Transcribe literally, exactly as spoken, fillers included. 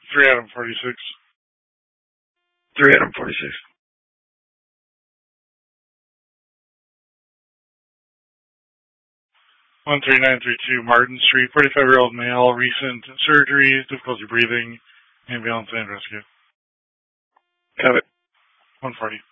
three Adam forty-six. three Adam forty-six. one three nine three two Martin Street, forty-five-year-old male, recent surgery, difficulty breathing, ambulance and rescue. Got it. one forty.